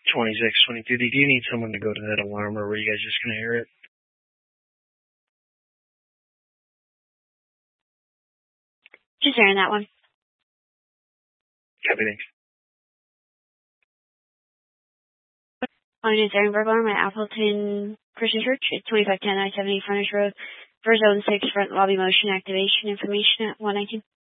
2622. Do you need someone to go to that alarm, or were you guys just going to hear it? Just hearing that one. Copy, thanks. My name is Aaron Burglar. I'm at Appleton Christian Church at 2510 I-70 Frontage Road for Zone 6 front lobby motion activation information at 119.